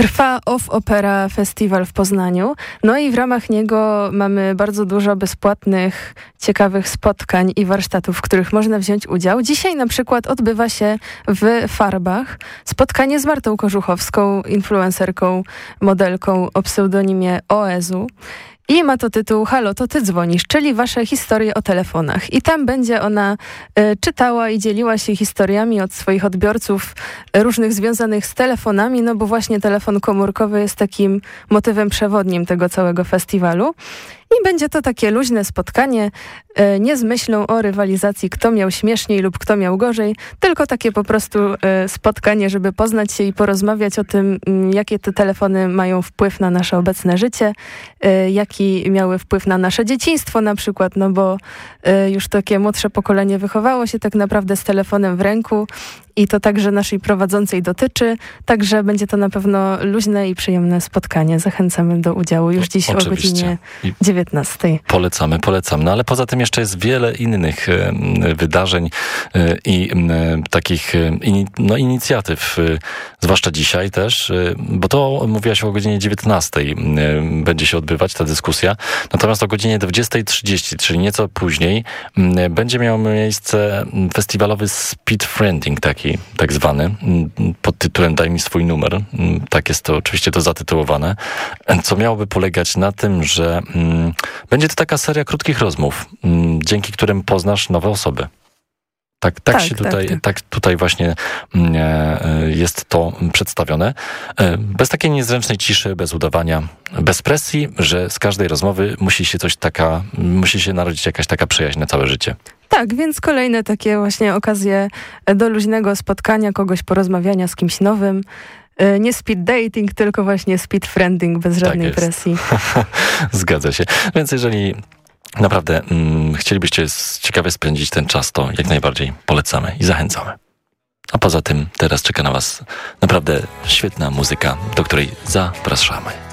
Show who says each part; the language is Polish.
Speaker 1: Trwa Off Opera Festiwal w Poznaniu, no i w ramach niego mamy bardzo dużo bezpłatnych, ciekawych spotkań i warsztatów, w których można wziąć udział. Dzisiaj na przykład odbywa się w Farbach spotkanie z Martą Kożuchowską, influencerką, modelką o pseudonimie Oezu. I ma to tytuł Halo, to ty dzwonisz, czyli wasze historie o telefonach. I tam będzie ona czytała i dzieliła się historiami od swoich odbiorców różnych związanych z telefonami, no bo właśnie telefon komórkowy jest takim motywem przewodnim tego całego festiwalu. I będzie to takie luźne spotkanie, nie z myślą o rywalizacji, kto miał śmieszniej lub kto miał gorzej, tylko takie po prostu spotkanie, żeby poznać się i porozmawiać o tym, jakie te telefony mają wpływ na nasze obecne życie, jaki miały wpływ na nasze dzieciństwo na przykład, no bo już takie młodsze pokolenie wychowało się tak naprawdę z telefonem w ręku i to także naszej prowadzącej dotyczy, także będzie to na pewno luźne i przyjemne spotkanie. Zachęcamy do udziału już dziś o godzinie 19.
Speaker 2: Polecamy. No ale poza tym jeszcze jest wiele innych wydarzeń i takich inicjatyw, zwłaszcza dzisiaj też, bo to mówiłaś o godzinie 19 będzie się odbywać ta dyskusja. Natomiast o godzinie 20:30, czyli nieco później, będzie miał miejsce festiwalowy speed friending tak zwany, pod tytułem Daj mi swój numer. Tak jest to oczywiście to zatytułowane. Co miałoby polegać na tym, że będzie to taka seria krótkich rozmów, dzięki którym poznasz nowe osoby. Tak tutaj właśnie jest to przedstawione. Bez takiej niezręcznej ciszy, bez udawania, bez presji, że z każdej rozmowy musi się narodzić jakaś taka przyjaźń na całe życie.
Speaker 1: Tak, więc kolejne takie właśnie okazje do luźnego spotkania kogoś, porozmawiania z kimś nowym. Nie speed dating, tylko właśnie speed friending, bez żadnej presji.
Speaker 2: Zgadza się. Więc jeżeli naprawdę chcielibyście ciekawie spędzić ten czas, to jak najbardziej polecamy i zachęcamy. A poza tym teraz czeka na was naprawdę świetna muzyka, do której zapraszamy.